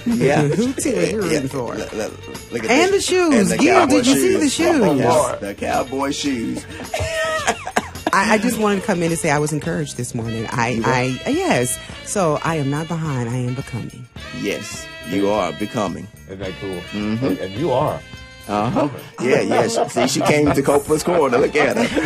Yeah. Who team are you rooting for? Look at and the shoes. Gil, did you see the shoes? The cowboy shoes. I just wanted to come in and say I was encouraged this morning. Yes. So I am not behind. I am becoming. Yes, you are becoming. Isn't that cool? Mm-hmm. And you are. Uh-huh. Yeah. See, she came to Copa's Corner. Look at her.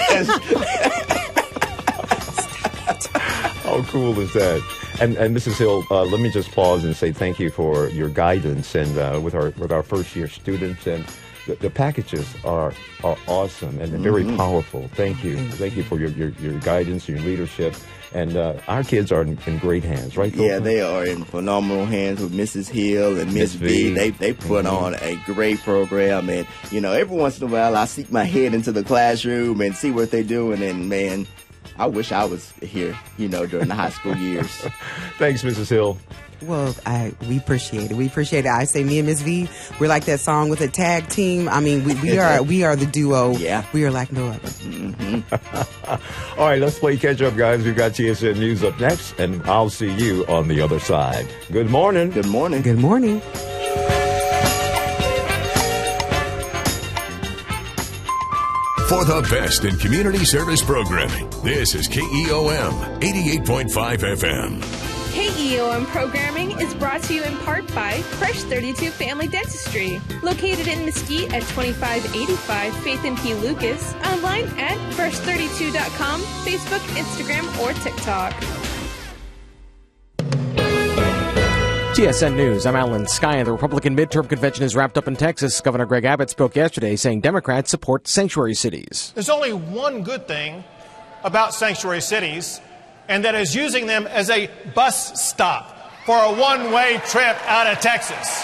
How cool is that? And Mrs. Hill, let me just pause and say thank you for your guidance and with our first year students, and the packages are awesome and very powerful. Thank you for your guidance, your leadership, and our kids are in great hands, right? Copa? Yeah, they are in phenomenal hands with Mrs. Hill and Miss V. They put on a great program, and every once in a while I seek my head into the classroom and see what they're doing, and man, I wish I was here, during the high school years. Thanks, Mrs. Hill. Well, we appreciate it. We appreciate it. I say me and Miss V, we're like that song with a tag team. I mean, we are the duo. Yeah. We are like no other. Mm-hmm. All right, let's play catch up, guys. We've got TSN News up next, and I'll see you on the other side. Good morning. Good morning. Good morning. For the best in community service programming, this is KEOM 88.5 FM. KEOM programming is brought to you in part by Fresh 32 Family Dentistry, located in Mesquite at 2585 Faith and P. Lucas, online at fresh32.com, Facebook, Instagram, or TikTok. TSN News, I'm Alan Skye. The Republican midterm convention is wrapped up in Texas. Governor Greg Abbott spoke yesterday saying Democrats support sanctuary cities. There's only one good thing about sanctuary cities, and that is using them as a bus stop for a one-way trip out of Texas.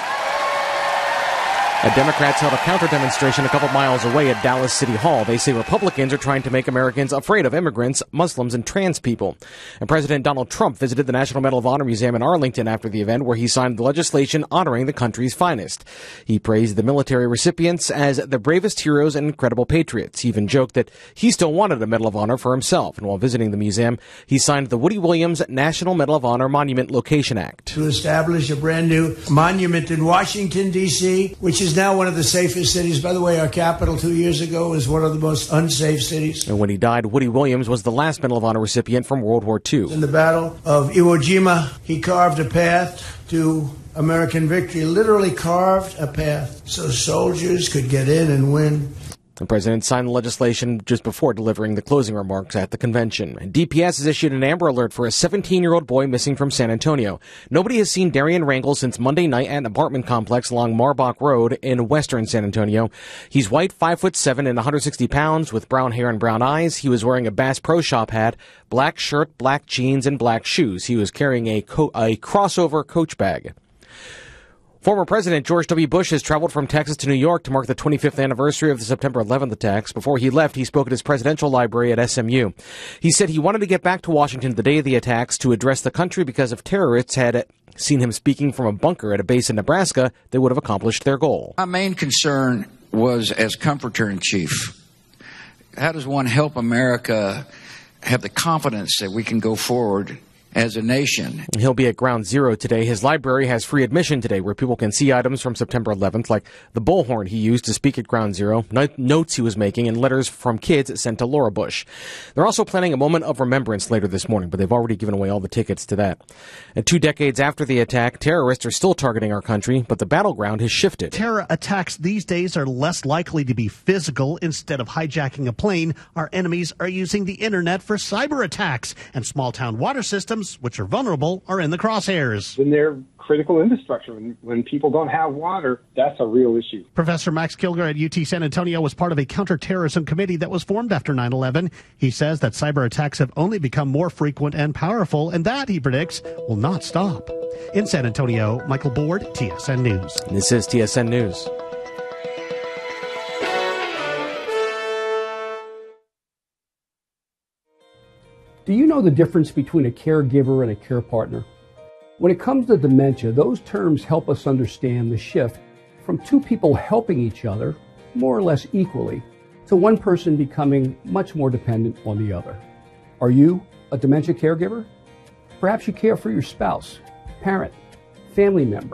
Democrats held a counter-demonstration a couple miles away at Dallas City Hall. They say Republicans are trying to make Americans afraid of immigrants, Muslims, and trans people. And President Donald Trump visited the National Medal of Honor Museum in Arlington after the event, where he signed the legislation honoring the country's finest. He praised the military recipients as the bravest heroes and incredible patriots. He even joked that he still wanted a Medal of Honor for himself. And while visiting the museum, he signed the Woody Williams National Medal of Honor Monument Location Act. To establish a brand new monument in Washington, D.C., which is now one of the safest cities. By the way, our capital 2 years ago was one of the most unsafe cities. And when he died, Woody Williams was the last Medal of Honor recipient from World War II. In the Battle of Iwo Jima, he carved a path to American victory, literally carved a path so soldiers could get in and win. The president signed the legislation just before delivering the closing remarks at the convention. And DPS has issued an Amber Alert for a 17-year-old boy missing from San Antonio. Nobody has seen Darian Rangel since Monday night at an apartment complex along Marbach Road in western San Antonio. He's white, 5'7" and 160 pounds, with brown hair and brown eyes. He was wearing a Bass Pro Shop hat, black shirt, black jeans, and black shoes. He was carrying a crossover Coach bag. Former President George W. Bush has traveled from Texas to New York to mark the 25th anniversary of the September 11th attacks. Before he left, he spoke at his presidential library at SMU. He said he wanted to get back to Washington the day of the attacks to address the country because if terrorists had seen him speaking from a bunker at a base in Nebraska, they would have accomplished their goal. My main concern was as Comforter-in-Chief. How does one help America have the confidence that we can go forward as a nation? He'll be at Ground Zero today. His library has free admission today where people can see items from September 11th, like the bullhorn he used to speak at Ground Zero, notes he was making, and letters from kids sent to Laura Bush. They're also planning a moment of remembrance later this morning, but they've already given away all the tickets to that. And 2 decades after the attack, terrorists are still targeting our country, but the battleground has shifted. Terror attacks these days are less likely to be physical. Instead of hijacking a plane, our enemies are using the internet for cyber attacks, and small-town water systems, which are vulnerable, are in the crosshairs. When they're critical infrastructure, when people don't have water, that's a real issue. Professor Max Kilger at UT San Antonio was part of a counterterrorism committee that was formed after 9/11. He says that cyber attacks have only become more frequent and powerful, and that, he predicts, will not stop. In San Antonio, Michael Board, TSN News. This is TSN News. Do you know the difference between a caregiver and a care partner? When it comes to dementia, those terms help us understand the shift from two people helping each other, more or less equally, to one person becoming much more dependent on the other. Are you a dementia caregiver? Perhaps you care for your spouse, parent, family member,